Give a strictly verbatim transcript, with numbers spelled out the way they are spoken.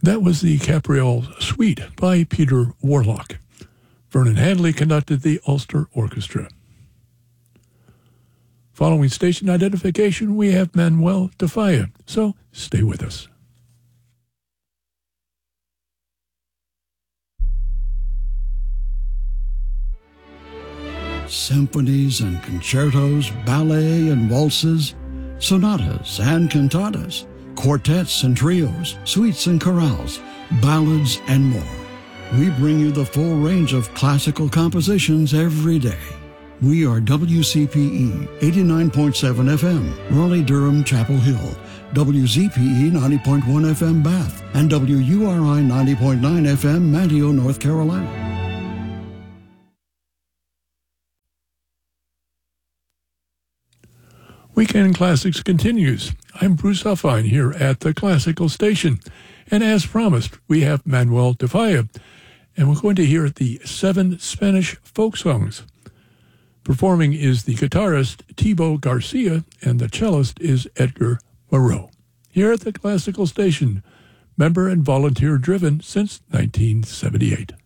That was the Capriole Suite by Peter Warlock. Vernon Handley conducted the Ulster Orchestra. Following station identification, we have Manuel de Falla, so stay with us. Symphonies and concertos, ballet and waltzes, sonatas and cantatas, quartets and trios, suites and chorales, ballads and more. We bring you the full range of classical compositions every day. We are W C P E eighty-nine point seven F M, Raleigh-Durham, Chapel Hill, W Z P E ninety point one F M, Bath, and W U R I ninety point nine F M, Manteo, North Carolina. Weekend Classics continues. I'm Bruce Huffine here at the Classical Station. And as promised, we have Manuel de Falla. And we're going to hear the seven Spanish folk songs. Performing is the guitarist Thibaut Garcia, and the cellist is Edgar Moreau. Here at the Classical Station, member and volunteer driven since nineteen seventy-eight.